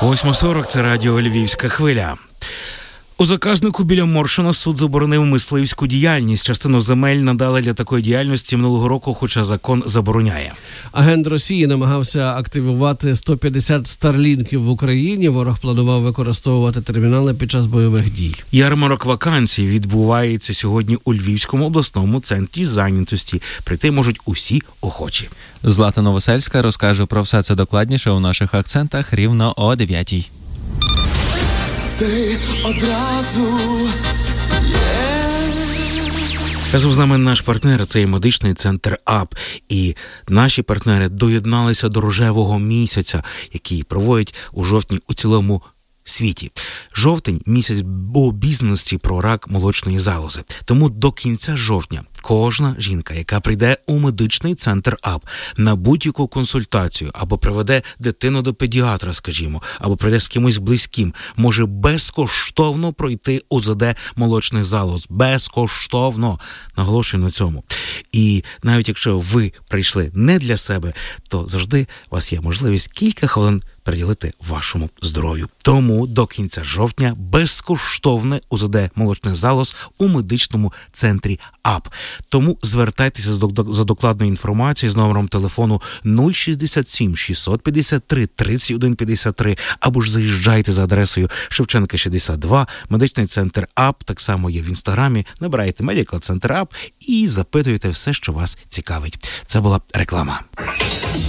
8:40 – це радіо «Львівська хвиля». У заказнику біля Моршина суд заборонив мисливську діяльність. Частину земель надали для такої діяльності минулого року, хоча закон забороняє. Агент Росії намагався активувати 150 старлінків в Україні. Ворог планував використовувати термінали під час бойових дій. Ярмарок вакансій відбувається сьогодні у Львівському обласному центрі зайнятості. Прийти можуть усі охочі. Злата Новосельська розкаже про все це докладніше у наших акцентах рівно о 9:00. Разом з нами наш партнер – це і медичний центр АП. І наші партнери доєдналися до рожевого місяця, який проводять у жовтні у цілому світі. Жовтень – місяць обізнаності про рак молочної залози. Тому до кінця жовтня кожна жінка, яка прийде у медичний центр АП на будь-яку консультацію, або приведе дитину до педіатра, скажімо, або прийде з кимось близьким, може безкоштовно пройти УЗД молочних залоз. Безкоштовно. Наголошую на цьому. І навіть якщо ви прийшли не для себе, то завжди у вас є можливість кілька хвилин приділити вашому здоров'ю. Тому до кінця жовтня безкоштовне УЗД молочних залоз у медичному центрі АП. Тому звертайтеся за докладною інформацією з номером телефону 067 653 31 53 або ж заїжджайте за адресою Шевченка 62, медичний центр АП, так само є в інстаграмі, набирайте Medical Center АП і запитуйте все, що вас цікавить. Це була реклама.